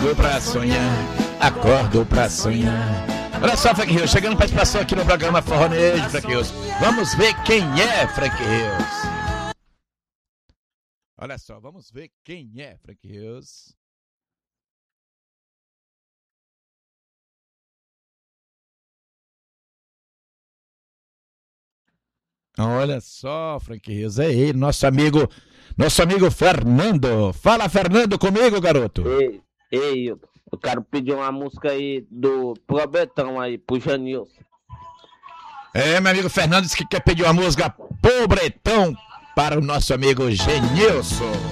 Acordo pra sonhar. Olha só, Frank Rios, chegando participação aqui no programa Forronejo, Frank Rios. Vamos ver quem é Frank Rios. Olha só, vamos ver quem é Frank Rios. Olha só, Frank Rios, é ele, nosso amigo Fernando. Fala, Fernando, comigo, garoto. Ei, eu quero pedir uma música aí do Probetão aí, pro Janilson. Meu amigo Fernando disse que quer pedir uma música Pobretão para o nosso amigo Genilson.